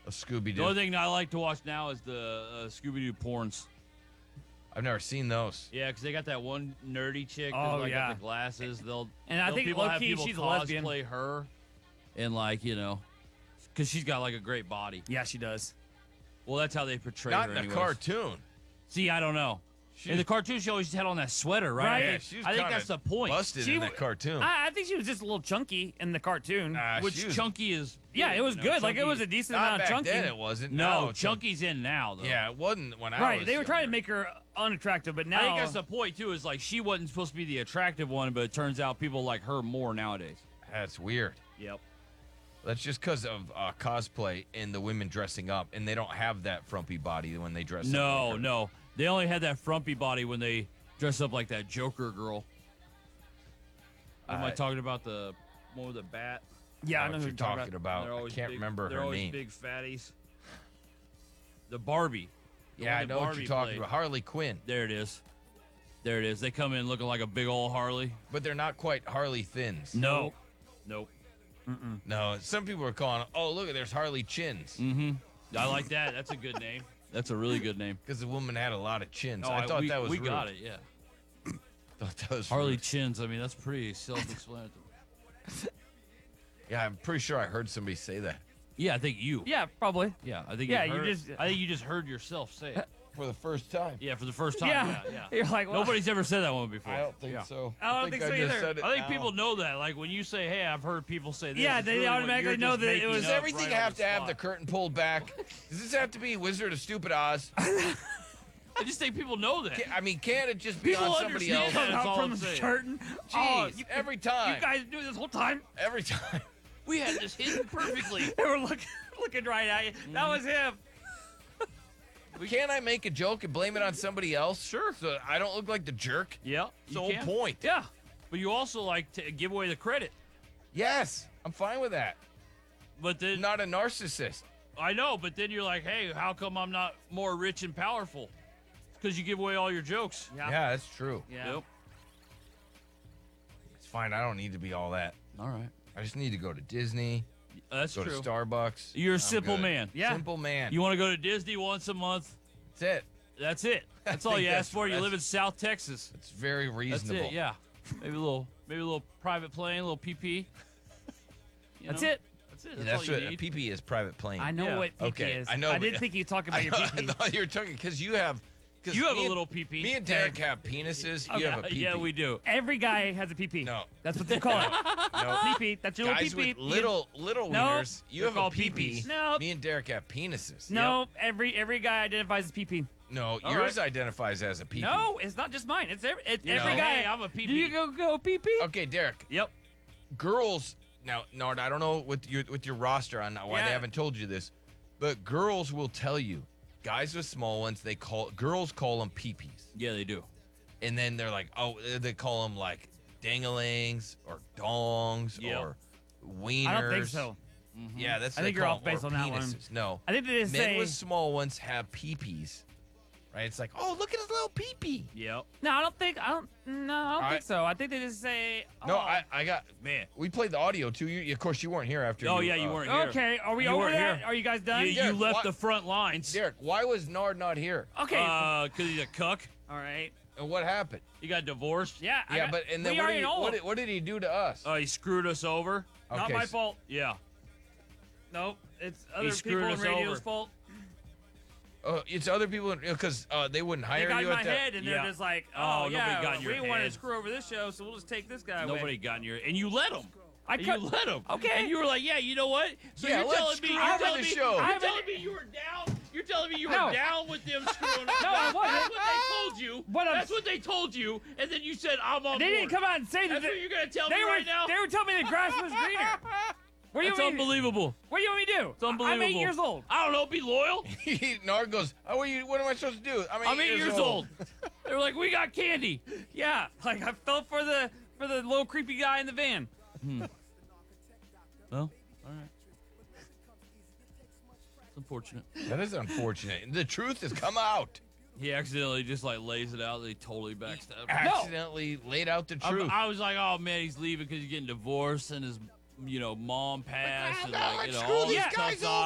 A Scooby The only Doo. thing I like to watch now is the Scooby-Doo porns. I've never seen those. Yeah, because they got that one nerdy chick Oh, that yeah. got the glasses. And I think people have low-key, people she's a lesbian. cosplay her, and because she's got like a great body. Yeah, she does. Well, that's how they portray Not her. in a anyways. cartoon. See, I don't know. In the cartoon, she always had on that sweater, right? Right. Yeah, she was I think kinda that's the point. Busted She in w- that cartoon. I think she was just a little chunky in the cartoon. Which she was- Chunky is. yeah, it was good. Like, it was a Chunky- decent Not amount of back chunky. then it wasn't. No, Now, Chunky's in now, though. Yeah, it wasn't when I Right, was they were trying to younger. make her unattractive, but now I think that's the point, too, is like she wasn't supposed to be the attractive one, but it turns out people like her more nowadays. That's weird. Yep. That's just because of cosplay and the women dressing up, and they don't have that frumpy body when they dress up. No, like her. no. They only had that frumpy body when they dressed up like that Joker girl. Am I talking about the one with the bat? yeah, I I know know who what you're you're talking about. about. They're I always can't big- remember they're her always name. big fatties. The Barbie. The Yeah, one I that know what Barbie you're talking played. about. Harley Quinn. There it is. There it is. They come in looking like a big old Harley. But they're not quite Harley Thins. No. Nope. No, some people are calling, oh, look, there's Harley Chins. I like that. That's a good name. That's a really good name. Because the woman had a lot of chins. Oh, I thought we, that was we rude. got it. Yeah. Thought that was Harley rude. Chins. I mean, that's pretty self-explanatory. Yeah, I'm pretty sure I heard somebody say that Yeah, I think you. Yeah, probably. Yeah, I think Yeah, you, you heard, just- I think you just heard yourself say it. for the first time. Yeah, for the first time. Yeah. Yeah. You're like, well, Nobody's ever said that one before. I don't think Yeah. so. I don't think so just either. said it I think now. people know that. Like when you say, "Hey, I've heard people say this." Yeah, it's they really what automatically you're know just that it making was- Does up everything right on have the to have the spot. curtain pulled back? Does this have to be Wizard of Stupid Oz? I just think people know that. I mean, can't it just be People on somebody understand else? that. come That's out all from I'm the saying. curtain. Jeez, Oh, every time. you guys knew this whole time. Every time. We had this hidden perfectly. They were looking right at you. That was him. Can't I make a joke and blame it on somebody else? Sure. So I don't look like the jerk. Yeah, It's the whole point. Yeah. But you also like to give away the credit. Yes, I'm fine with that. But then I'm not a narcissist. I know, but then you're like, "Hey, how come I'm not more rich and powerful?" Because you give away all your jokes. Yeah. Yeah, that's true. Yeah. Yep. It's fine. I don't need to be all that. All right. I just need to go to Disney, That's go true. to Starbucks. You're a I'm simple good. man. Yeah. Simple man. You want to go to Disney once a month? That's it. That's it. That's all think you that's- ask for. You that's- live in South Texas. It's very That's reasonable. it. Yeah. Maybe a little private plane, a little PP. You That's know? it. That's it. Yeah, That's, that's all what you a need. PP is. Private plane. I know Yeah. what PP Okay, is. I know, I but- didn't think you'd talk about your I PP. thought you were talking because you have. Cause You have me a and- little PP. Me and Derek have penises. You have a PP. Yeah, we do. Every guy has a PP. No. That's what they call it. No. PP. That's your Guys little PP. with little No, wieners. You they're have a called PP. peepees. No. Me and Derek have penises. No, every guy identifies as PP. No, All yours right. identifies as a PP. No, it's not just mine. It's every You every know. guy. Hey, I'm a PP. Do you go PP? Okay, Derek. Yep. Girls. Now, Nard, I don't know with your roster on why Yeah. they haven't told you this, but girls will tell you. Guys with small ones, girls call them peepees. Yeah, they do. And then they're like, oh, they call them like dangalings or dongs Yeah. or wieners. I don't think so. Yeah, that's I what think they you're call off base them, on or that one. penises. No, I think they just men say. with small ones have peepees, right? It's like, oh, look at his little peepee. Yep. No, I don't think. I don't I- think so. I think they just say. No, oh, I got Man. We played the audio too. Of course, you weren't here after. Oh, yeah, you weren't here. Okay, are we You over weren't that? here. Are you guys done? You Derek, left what- the front lines. Derek, why was Nard not here? Okay. Because he's a cuck. all right. And what happened? He got divorced. Yeah. I Yeah, got- but and then we what already did, know. what did he do to us? He screwed us over. Not Okay, my so- fault. Yeah. Nope. It's other screwed people in us radio's over. fault. It's other people because they wouldn't They hire got you in my at that. head, and Yeah. they're just like, Oh, "Oh, nobody yeah, got in your we want to head. screw over this show, so we'll just take this guy away." Nobody got in your, and you let him. I And cut. you let him. Okay. And you were like, yeah, you know what? So Yeah, you're let's telling me, screw you're over telling the me, show. you're I telling me you were down. You're telling me you were No. down with them screwing up. No, I wasn't. That's what they told you. What I'm- That's what they told you, and then you said, I'm on They board. didn't come out and say that. That's what you're gonna tell me They were. right now. They were telling me the grass was greener. What do you That's want me? unbelievable. What do you want me to do? It's unbelievable. I'm 8 years old. I don't know. Be loyal. Nard goes, oh, what am I supposed to do? I'm 8 years old. They were like, we got candy. Yeah, like I fell for the little creepy guy in the van. Well, all right. It's unfortunate. That is unfortunate. The truth has come out. He accidentally just like lays it out. They totally backstabbed. Accidentally laid out the truth. I was like, oh man, he's leaving because he's getting divorced and his, mom passed and Like, like, screw all these this guys stuff's